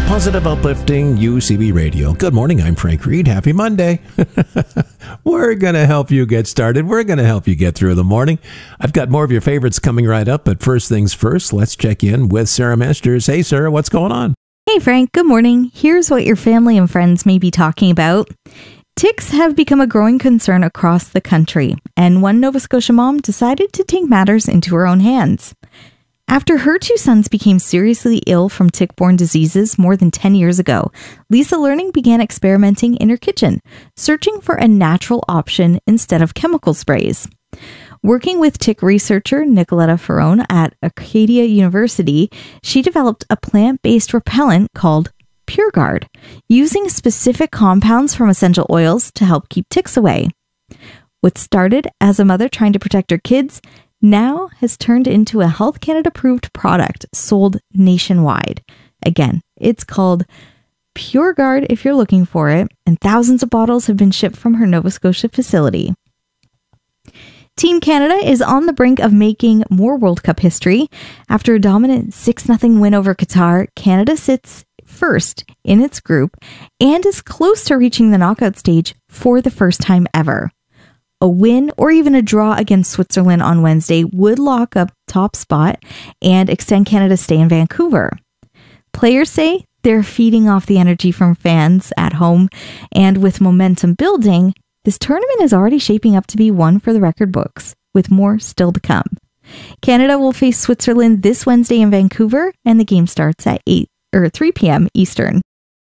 Positive, uplifting UCB Radio. Good morning, I'm Frank Reed. Happy Monday. We're going to help you get started. We're going to help you get through the morning. I've got more of your favorites coming right up, but first things first, let's check in with Sarah Masters. Hey, Sarah, what's going on? Hey, Frank. Good morning. Here's what your family and friends may be talking about. Ticks have become a growing concern across the country, and one Nova Scotia mom decided to take matters into her own hands. After her two sons became seriously ill from tick-borne diseases more than 10 years ago, Lisa Learning began experimenting in her kitchen, searching for a natural option instead of chemical sprays. Working with tick researcher Nicoletta Ferrone at Acadia University, she developed a plant-based repellent called PureGuard, using specific compounds from essential oils to help keep ticks away. What started as a mother trying to protect her kids now has turned into a Health Canada approved product sold nationwide. Again, it's called PureGuard if you're looking for it, and thousands of bottles have been shipped from her Nova Scotia facility. Team Canada is on the brink of making more World Cup history. After a dominant 6-0 win over Qatar, Canada sits first in its group and is close to reaching the knockout stage for the first time ever. A win or even a draw against Switzerland on Wednesday would lock up top spot and extend Canada's stay in Vancouver. Players say they're feeding off the energy from fans at home, and with momentum building, this tournament is already shaping up to be one for the record books, with more still to come. Canada will face Switzerland this Wednesday in Vancouver, and the game starts at 3 p.m. Eastern.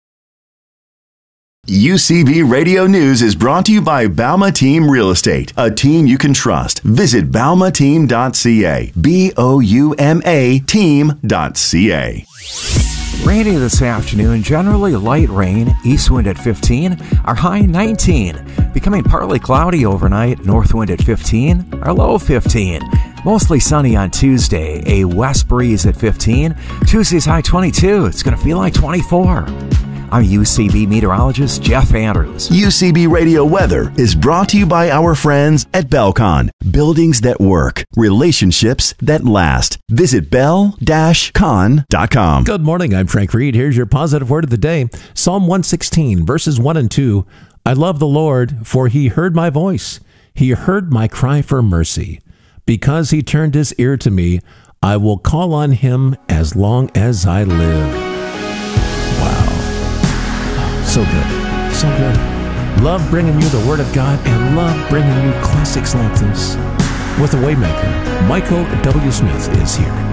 UCB Radio News is brought to you by Bauma Team Real Estate, a team you can trust. Visit baumateam.ca, BOUMA team.ca. Rainy this afternoon, generally light rain, east wind at 15, our high 19. Becoming partly cloudy overnight, north wind at 15, our low 15. Mostly sunny on Tuesday, a west breeze at 15. Tuesday's high 22, it's going to feel like 24. I'm UCB meteorologist Jeff Andrews. UCB Radio Weather is brought to you by our friends at Belcon. Buildings that work, relationships that last. Visit bell-con.com. Good morning, I'm Frank Reed. Here's your positive word of the day. Psalm 116, verses 1 and 2. I love the Lord, for he heard my voice. He heard my cry for mercy. Because he turned his ear to me, I will call on him as long as I live. Wow. So good. So good. Love bringing you the Word of God and love bringing you classics like this. With the Waymaker, Michael W. Smith is here.